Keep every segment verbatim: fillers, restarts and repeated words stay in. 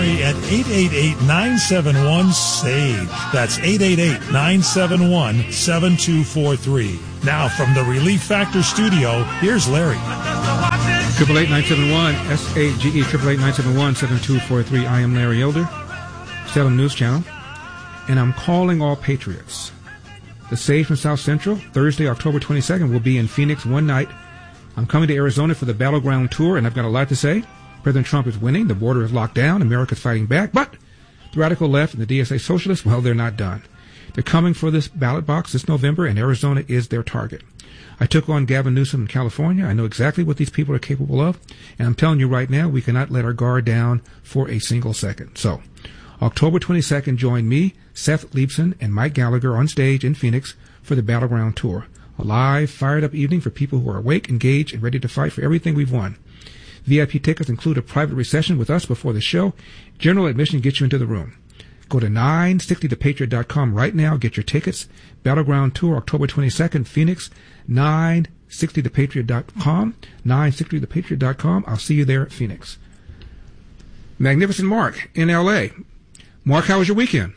Larry at eight eight eight, nine seven one, S A G E. That's eight eight eight, nine seven one, seven two four three. Now from the Relief Factor studio, here's Larry. Triple eight nine seven one S A G E triple eight nine seven one seven two four three. I am Larry Elder, Salem News Channel, and I'm calling all patriots. The Sage from South Central, Thursday, October twenty-second, will be in Phoenix one night. I'm coming to Arizona for the Battleground Tour, and I've got a lot to say. President Trump is winning. The border is locked down. America's fighting back. But the radical left and the D S A socialists, well, they're not done. They're coming for this ballot box this November, and Arizona is their target. I took on Gavin Newsom in California. I know exactly what these people are capable of, and I'm telling you right now, we cannot let our guard down for a single second. So, October twenty-second, join me, Seth Leibson, and Mike Gallagher on stage in Phoenix for the Battleground Tour. A live, fired-up evening for people who are awake, engaged, and ready to fight for everything we've won. V I P tickets include a private recession with us before the show. General admission gets you into the room. Go to nine sixty the patriot dot com right now. Get your tickets. Battleground Tour, October twenty-second, Phoenix, nine sixty the patriot dot com, nine sixty the patriot dot com. I'll see you there at Phoenix. Magnificent Mark in L A. Mark, how was your weekend?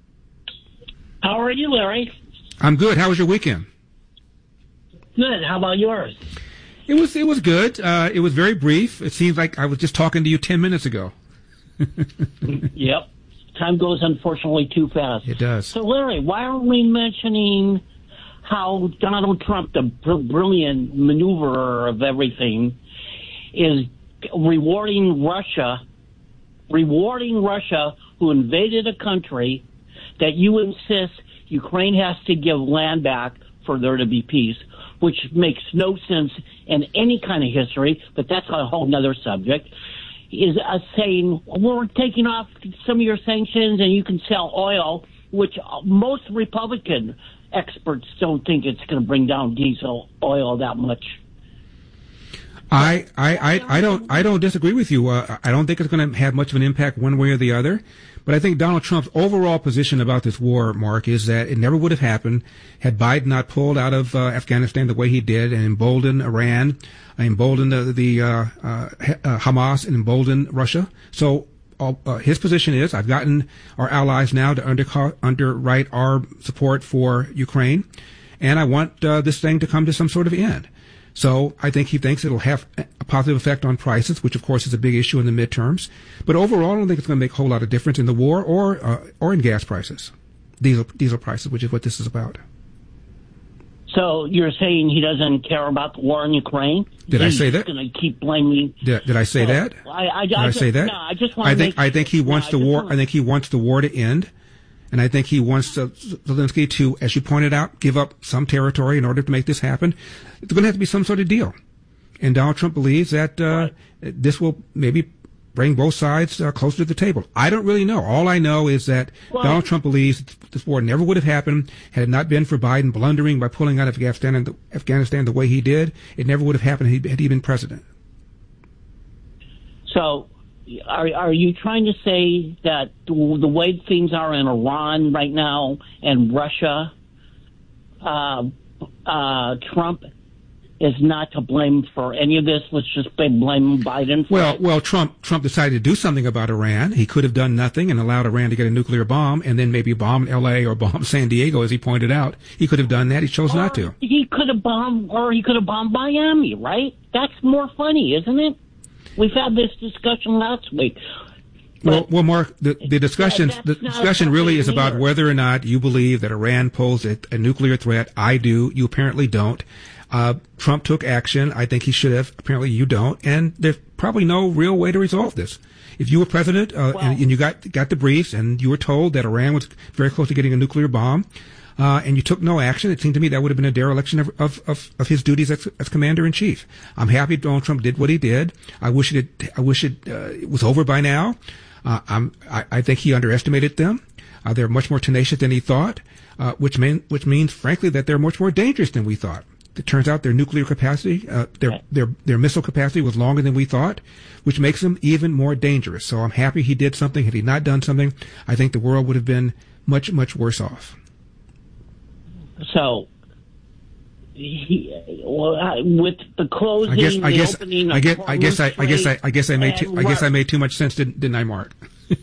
How are you, Larry? I'm good. How was your weekend? Good. How about yours? It was it was good. Uh, it was very brief. It seems like I was just talking to you ten minutes ago. Yep. Time goes, unfortunately, too fast. It does. So, Larry, why aren't we mentioning how Donald Trump, the br- brilliant maneuverer of everything, is rewarding Russia, rewarding Russia, who invaded a country that you insist Ukraine has to give land back for there to be peace, which makes no sense in any kind of history, but that's a whole nother subject, is uh, saying, we're taking off some of your sanctions and you can sell oil, which most Republican experts don't think it's going to bring down diesel oil that much. I, I, I, I don't I don't disagree with you. Uh, I don't think it's going to have much of an impact one way or the other. But I think Donald Trump's overall position about this war, Mark, is that it never would have happened had Biden not pulled out of uh, Afghanistan the way he did and emboldened Iran, emboldened the, the uh, uh, Hamas, and emboldened Russia. So uh, his position is, I've gotten our allies now to under, underwrite our support for Ukraine, and I want uh, this thing to come to some sort of end. So I think he thinks it'll have a positive effect on prices, which of course is a big issue in the midterms. But overall, I don't think it's going to make a whole lot of difference in the war or uh, or in gas prices, diesel diesel prices, which is what this is about. So you're saying he doesn't care about the war in Ukraine? Did He's I say that? Going to keep blaming? Did, did I say so, that? I, I, did I, I say that? No, I just want I to think make I think he wants no, the I war. Want... I think he wants the war to end. And I think he wants to, Zelensky to, as you pointed out, give up some territory in order to make this happen. It's going to have to be some sort of deal. And Donald Trump believes that uh, right. this will maybe bring both sides uh, closer to the table. I don't really know. All I know is that well, Donald Trump believes this war never would have happened had it not been for Biden blundering by pulling out of Afghanistan, the, Afghanistan the way he did. It never would have happened had he, had he been president. So are, are you trying to say that the, the way things are in Iran right now and Russia, uh, uh, Trump is not to blame for any of this? Let's just blame Biden for well, it. Well, Trump Trump decided to do something about Iran. He could have done nothing and allowed Iran to get a nuclear bomb and then maybe bomb L A or bomb San Diego, as he pointed out. He could have done that. He chose or not to. He could have bombed, or he could have bombed Miami, right? That's more funny, isn't it? We've had this discussion last week. Well, well, Mark, the, the discussion the discussion really is about whether or not you believe that Iran posed a, a nuclear threat. I do. You apparently don't. Uh, Trump took action. I think he should have. Apparently you don't. And there's probably no real way to resolve this. If you were president uh, well, and, and you got got the briefs and you were told that Iran was very close to getting a nuclear bomb, uh, and you took no action, it seemed to me that would have been a dereliction of of, of, of his duties as, as commander in chief. I'm happy Donald Trump did what he did. I wish it had, I wish it, uh, it was over by now. Uh, I'm, I, I think he underestimated them. Uh, they're much more tenacious than he thought, uh, which mean which means frankly that they're much more dangerous than we thought. It turns out their nuclear capacity, uh, their, their, their missile capacity was longer than we thought, which makes them even more dangerous. So I'm happy he did something. Had he not done something, I think the world would have been much, much worse off. So, he, well, with the closing, I guess, I the guess, opening I guess, of I guess, I, I guess, I, I guess I made, too, I guess I made too much sense, didn't, didn't I, Mark?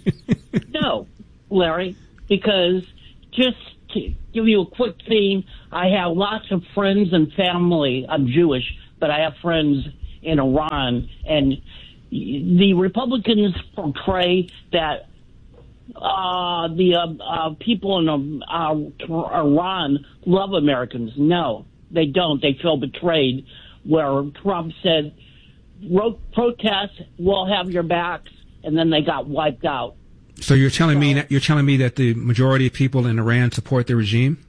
No, Larry, because just to give you a quick theme, I have lots of friends and family. I'm Jewish, but I have friends in Iran, and the Republicans portray that uh, the uh, uh, people in uh, Iran love Americans. No, they don't. They feel betrayed, where Trump said, protest, we'll have your backs, and then they got wiped out. So you're telling so, me that, you're telling me that the majority of people in Iran support the regime?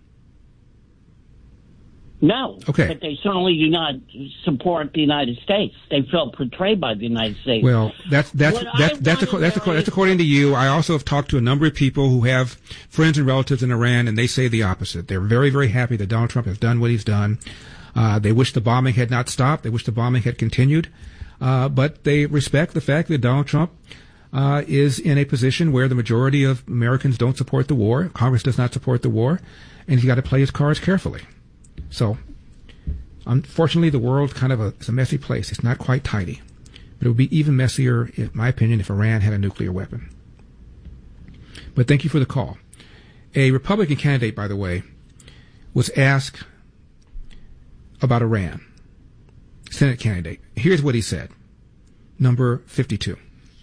No. Okay. But they certainly do not support the United States. They felt betrayed by the United States. Well, that's that's What that's I that's, wanna ac- that's, know ac- that's is- according to you. I also have talked to a number of people who have friends and relatives in Iran, and they say the opposite. They're very, very happy that Donald Trump has done what he's done. Uh, they wish the bombing had not stopped. They wish the bombing had continued. Uh, but they respect the fact that Donald Trump uh, is in a position where the majority of Americans don't support the war. Congress does not support the war, and he's got to play his cards carefully. So, unfortunately, the world kind of a, is a messy place. It's not quite tidy. But it would be even messier, in my opinion, if Iran had a nuclear weapon. But thank you for the call. A Republican candidate, by the way, was asked about Iran. Senate candidate. Here's what he said. Number fifty-two.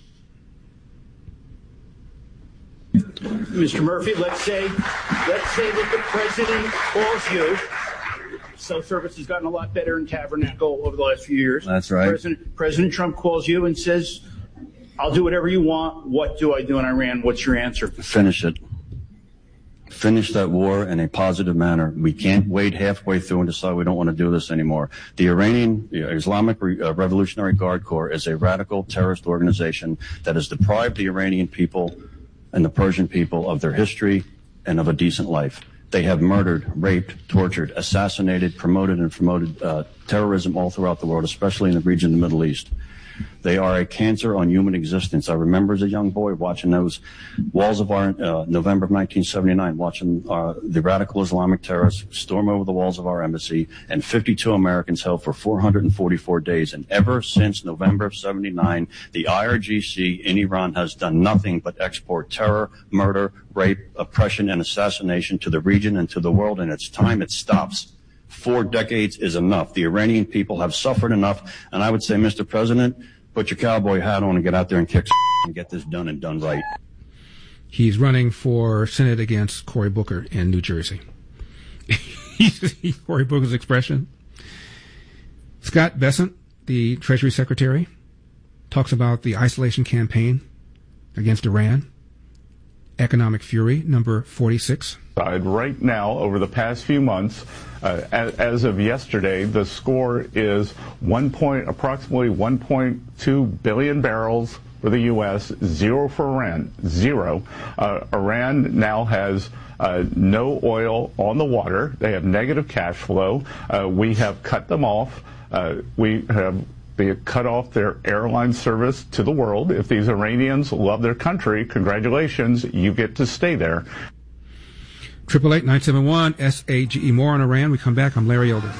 Mister Murphy, let's say, let's say that the president calls you. Cell service has gotten a lot better in Tabernacle over the last few years. That's right. President, President Trump calls you and says, I'll do whatever you want. What do I do in Iran? What's your answer? Finish it. Finish that war in a positive manner. We can't wait halfway through and decide we don't want to do this anymore. The Iranian Islamic Revolutionary Guard Corps is a radical terrorist organization that has deprived the Iranian people and the Persian people of their history and of a decent life. They have murdered, raped, tortured, assassinated, promoted, and promoted uh, terrorism all throughout the world, especially in the region of the Middle East. They are a cancer on human existence. I remember as a young boy watching those walls of our, uh, November of nineteen seventy-nine, watching uh, the radical Islamic terrorists storm over the walls of our embassy, and fifty-two Americans held for four hundred forty-four days. And ever since November of seventy-nine, the I R G C in Iran has done nothing but export terror, murder, rape, oppression, and assassination to the region and to the world, and it's time it stops. Four decades is enough. The Iranian people have suffered enough, and I would say, Mister President, put your cowboy hat on and get out there and kick some and get this done and done right. He's running for Senate against Cory Booker in New Jersey. Cory Booker's expression. Scott Bessent, the Treasury Secretary, talks about the isolation campaign against Iran. Economic fury, number forty-six. Right now, over the past few months, uh, as, as of yesterday, the score is one point, approximately one point two billion barrels for the U S, zero for Iran, zero. Uh, Iran now has uh, no oil on the water. They have negative cash flow. Uh, we have cut them off. Uh, we have They cut off their airline service to the world. If these Iranians love their country, congratulations, you get to stay there. Triple eight nine seven one S A G E. More on Iran. We come back. I'm Larry Elder.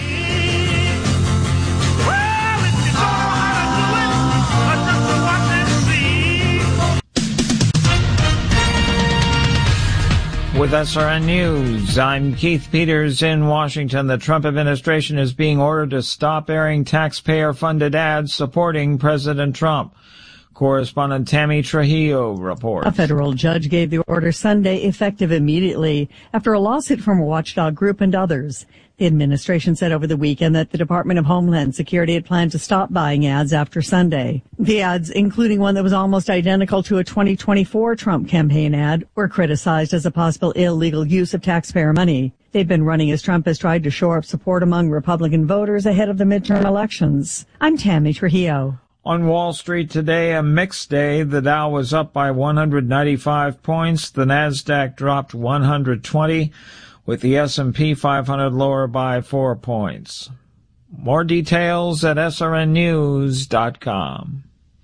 With S R N News, I'm Keith Peters in Washington. The Trump administration is being ordered to stop airing taxpayer-funded ads supporting President Trump. Correspondent Tammy Trujillo reports. A federal judge gave the order Sunday, effective immediately, after a lawsuit from a watchdog group and others. The administration said over the weekend that the Department of Homeland Security had planned to stop buying ads after Sunday. The ads, including one that was almost identical to a twenty twenty-four Trump campaign ad, were criticized as a possible illegal use of taxpayer money. They've been running as Trump has tried to shore up support among Republican voters ahead of the midterm elections. I'm Tammy Trujillo. On Wall Street today, a mixed day. The Dow was up by one hundred ninety-five points. The Nasdaq dropped one hundred twenty, with the S and P five hundred lower by four points. More details at S R N news dot com.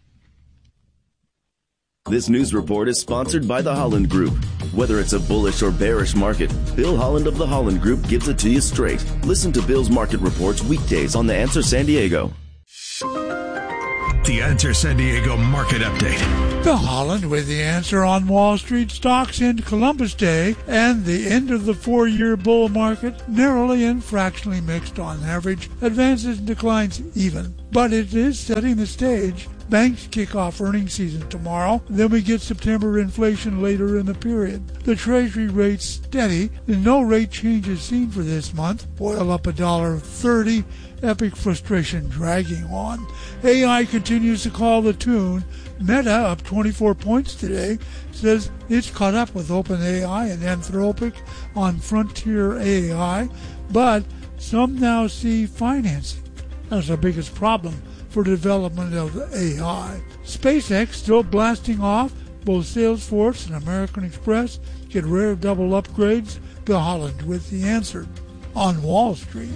This news report is sponsored by the Holland Group. Whether it's a bullish or bearish market, Bill Holland of the Holland Group gives it to you straight. Listen to Bill's market reports weekdays on The Answer San Diego. The Answer San Diego Market Update. Bill Holland with the answer on Wall Street. Stocks in Columbus Day and the end of the four-year bull market narrowly and fractionally mixed on average. Advances and declines even. But it is setting the stage. Banks kick off earnings season tomorrow. Then we get September inflation later in the period. The Treasury rate's steady. And no rate changes seen for this month. Oil up a dollar thirty. Epic frustration dragging on. A I continues to call the tune. Meta up twenty-four points today. Says it's caught up with OpenAI and Anthropic on Frontier A I. But some now see financing as the biggest problem for development of A I. SpaceX still blasting off. Both Salesforce and American Express get rare double upgrades. Bill Holland with the answer on Wall Street.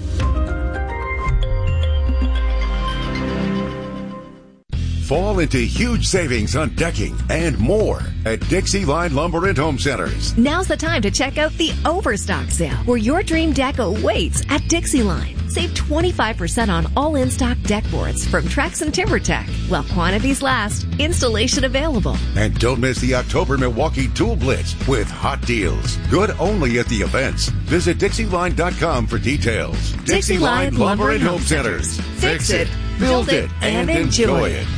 Fall into huge savings on decking and more at Dixie Line Lumber and Home Centers. Now's the time to check out the Overstock Sale, where your dream deck awaits at Dixie Line. Save twenty-five percent on all in-stock deck boards from Trex and TimberTech. While quantities last, installation available. And don't miss the October Milwaukee Tool Blitz with hot deals. Good only at the events. Visit Dixie Line dot com for details. Dixie, Dixie Line Lumber and Home Centers. Fix it, build it, and enjoy it.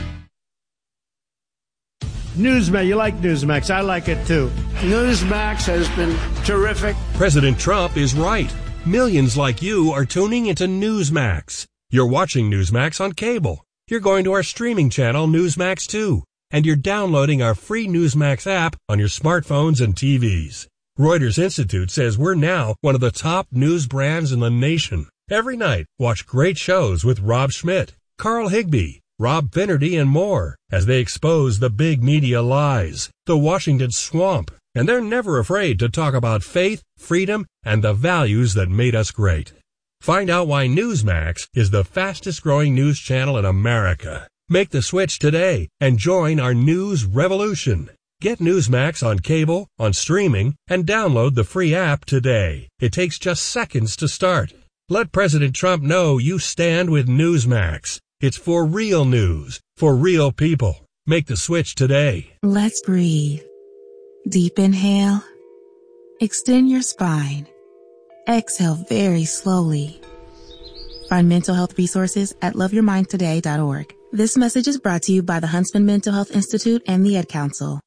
Newsmax, you like Newsmax. I like it too. Newsmax has been terrific. President Trump is right. Millions like you are tuning into Newsmax. You're watching Newsmax on cable. You're going to our streaming channel, Newsmax two. And you're downloading our free Newsmax app on your smartphones and T Vs. Reuters Institute says we're now one of the top news brands in the nation. Every night, watch great shows with Rob Schmidt, Carl Higbee, Rob Finnerty, and more as they expose the big media lies, the Washington swamp, and they're never afraid to talk about faith, freedom, and the values that made us great. Find out why Newsmax is the fastest growing news channel in America. Make the switch today and join our news revolution. Get Newsmax on cable, on streaming, and download the free app today. It takes just seconds to start. Let President Trump know you stand with Newsmax. It's for real news, for real people. Make the switch today. Let's breathe. Deep inhale. Extend your spine. Exhale very slowly. Find mental health resources at love your mind today dot org. This message is brought to you by the Huntsman Mental Health Institute and the Ad Council.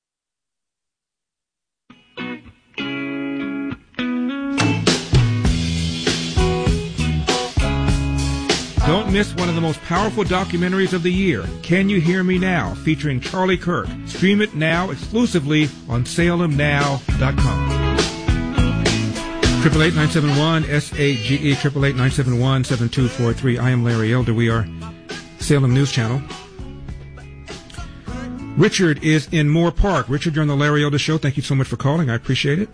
Don't miss one of the most powerful documentaries of the year, Can You Hear Me Now, featuring Charlie Kirk. Stream it now exclusively on Salem Now dot com. Triple eight nine seven one S A G E triple eight nine seven one seven two four three. I am Larry Elder. We are Salem News Channel. Richard is in Moore Park. Richard, you're on the Larry Elder Show. Thank you so much for calling. I appreciate it.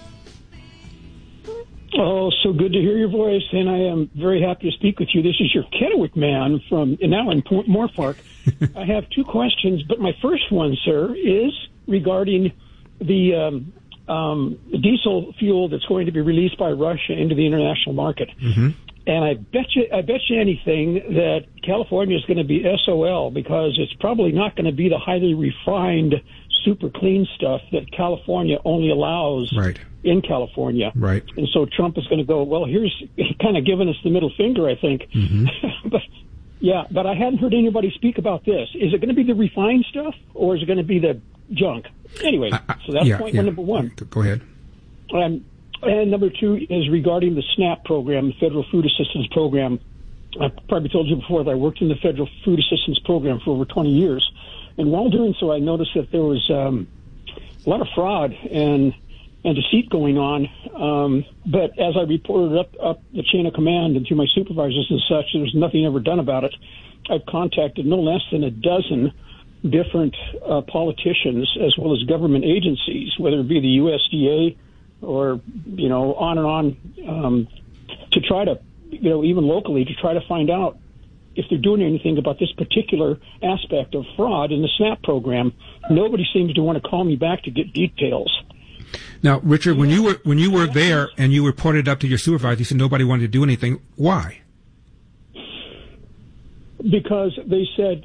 Oh, so good to hear your voice, and I am very happy to speak with you. This is your Kennewick man from now in Moore Park. I have two questions, but my first one, sir, is regarding the um, um, diesel fuel that's going to be released by Russia into the international market. Mm-hmm. And I bet you, I bet you anything that California is going to be S O L, because it's probably not going to be the highly refined, super clean stuff that California only allows right. in California. Right. And so Trump is going to go, well, here's kind of giving us the middle finger, I think. Mm-hmm. but yeah, but I hadn't heard anybody speak about this. Is it going to be the refined stuff, or is it going to be the junk? Anyway, uh, uh, so that's yeah, point yeah. number one. Go ahead. Um, and number two is regarding the SNAP program, the Federal Food Assistance Program. I've probably told you before that I worked in the Federal Food Assistance Program for over twenty years. And while doing so, I noticed that there was um, a lot of fraud and and deceit going on. Um, but as I reported up, up the chain of command and to my supervisors and such, there was nothing ever done about it. I've contacted no less than a dozen different uh, politicians as well as government agencies, whether it be the U S D A or, you know, on and on, um, to try to, you know, even locally, to try to find out if they're doing anything about this particular aspect of fraud in the SNAP program. Nobody seems to want to call me back to get details. Now, Richard, when you were when you were there and you reported up to your supervisor, you said nobody wanted to do anything. Why? Because they said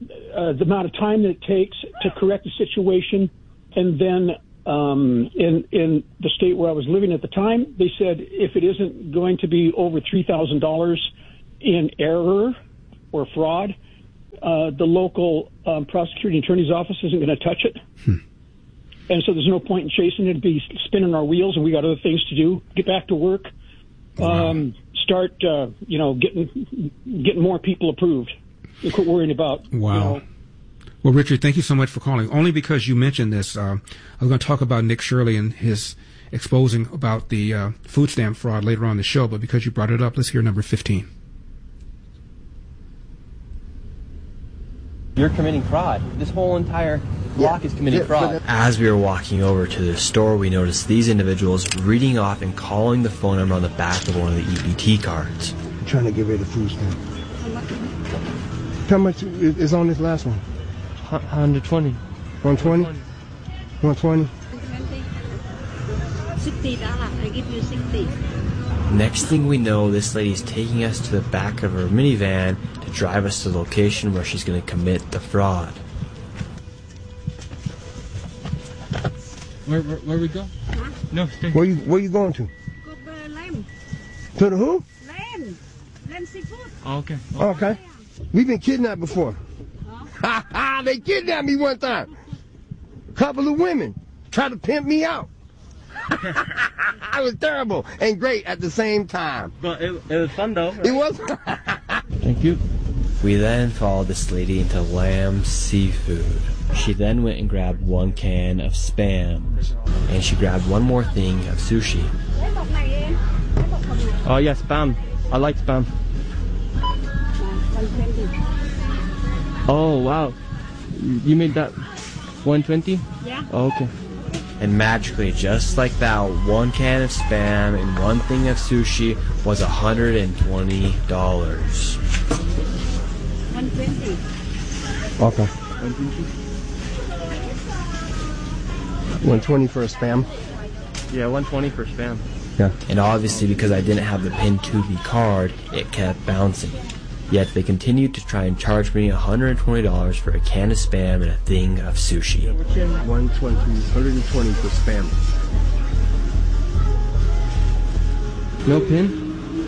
uh, the amount of time that it takes to correct the situation, and then um, in in the state where I was living at the time, they said if it isn't going to be over three thousand dollars in error or fraud, uh, the local um, prosecuting attorney's office isn't going to touch it. Hmm. And so there's no point in chasing it. It'd be spinning our wheels, and we got other things to do. Get back to work. Wow. Um, start, uh, you know, getting getting more people approved. And quit worrying about. Wow. You know, well, Richard, thank you so much for calling. Only because you mentioned this, uh, I was going to talk about Nick Shirley and his exposing about the uh, food stamp fraud later on in the show. But because you brought it up, let's hear number fifteen. You're committing fraud. This whole entire block yeah. is committing yeah, fraud. As we were walking over to the store, we noticed these individuals reading off and calling the phone number on the back of one of the E B T cards. I'm trying to get rid of food stamp. How much is on this last one? one hundred twenty. one twenty? one twenty? sixty dollars. I give you sixty. Next thing we know, this lady's taking us to the back of her minivan to drive us to the location where she's going to commit the fraud. Where where, where we go? Huh? No, stay. Where you where you going to? Go to Lamb. To the who? Lamb. Lamb seafood. Oh, okay. Oh, okay. We've been kidnapped before. Ha ha! They kidnapped me one time. Couple of women tried to pimp me out. It was terrible and great at the same time. But it, it was fun though. Right? It was. Thank you. We then followed this lady into Lamb Seafood. She then went and grabbed one can of Spam, and she grabbed one more thing of sushi. Oh yeah, Spam. I like Spam. Oh wow, you made that one twenty? Yeah. Oh, okay. And magically, just like that, one can of Spam and one thing of sushi was one hundred twenty dollars. one twenty. Okay. one twenty for a Spam? Yeah, one twenty for Spam. Yeah. And obviously, because I didn't have the PIN two B card, it kept bouncing. Yet they continued to try and charge me one hundred twenty dollars for a can of Spam and a thing of sushi. one twenty, one hundred twenty for Spam. No PIN?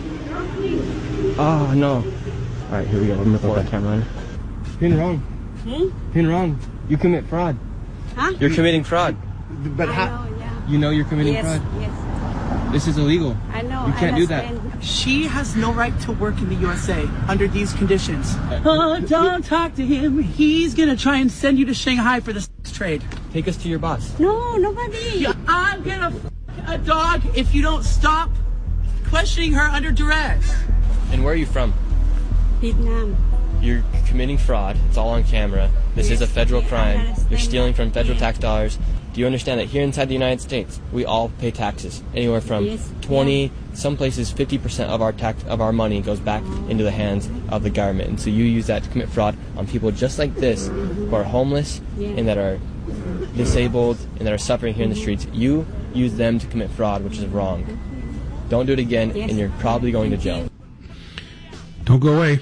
Oh, no. Alright, here we go. I'm going to pull that camera in. PIN wrong. Hmm? PIN wrong. You commit fraud. Huh? You're committing fraud. But I how? know, yeah. You know you're committing yes, fraud? Yes. This is illegal. I know. You can't I do that. She has no right to work in the U S A under these conditions. Oh, don't talk to him. He's going to try and send you to Shanghai for this trade. Take us to your boss. No, nobody. I'm going to f a dog if you don't stop questioning her under duress. And where are you from? Vietnam. You're committing fraud. It's all on camera. This yes. is a federal yeah, crime. You're stealing from federal yeah. tax dollars. Do you understand that here inside the United States, we all pay taxes? Anywhere from yes. twenty, yeah. some places fifty percent of our tax of our money goes back into the hands of the government. And so you use that to commit fraud on people just like this, who are homeless yeah. and that are disabled and that are suffering here in the streets. You use them to commit fraud, which is wrong. Don't do it again, yes. and you're probably going to jail. Don't go away.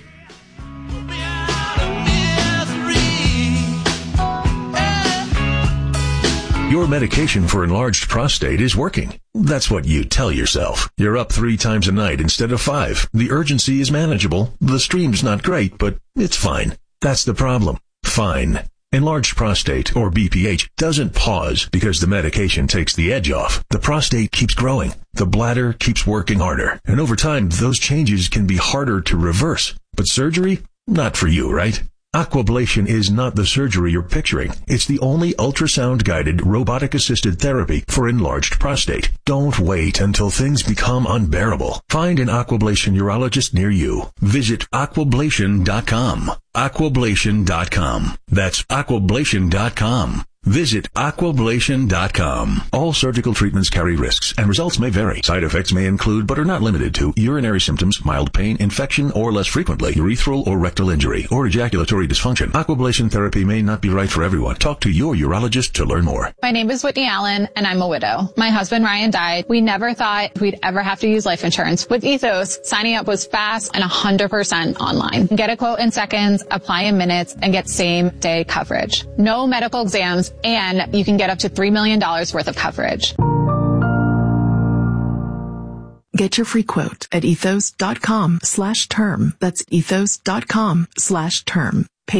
Your medication for enlarged prostate is working. That's what you tell yourself. You're up three times a night instead of five. The urgency is manageable. The stream's not great, but it's fine. That's the problem. Fine. Enlarged prostate, or B P H, doesn't pause because the medication takes the edge off. The prostate keeps growing. The bladder keeps working harder. And over time, those changes can be harder to reverse. But surgery? Not for you, right? Aquablation is not the surgery you're picturing. It's the only ultrasound-guided, robotic-assisted therapy for enlarged prostate. Don't wait until things become unbearable. Find an Aquablation urologist near you. Visit aquablation dot com. aquablation dot com. That's aquablation dot com. Visit aquablation dot com. All surgical treatments carry risks, and results may vary. Side effects may include, but are not limited to, urinary symptoms, mild pain, infection, or less frequently, urethral or rectal injury, or ejaculatory dysfunction. Aquablation therapy may not be right for everyone. Talk to your urologist to learn more. My name is Whitney Allen, and I'm a widow. My husband Ryan died. We never thought we'd ever have to use life insurance. With Ethos, signing up was fast and one hundred percent online. Get a quote in seconds, apply in minutes, and get same-day coverage. No medical exams, and you can get up to three million dollars worth of coverage. Get your free quote at ethos.com slash term. That's ethos.com slash term.